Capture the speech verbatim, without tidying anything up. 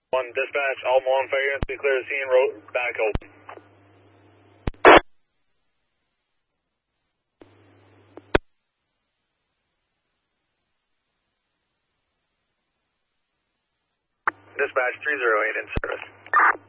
One dispatch, all Malone Fair units, be clear the scene, road back open. Dispatch three zero eight in service.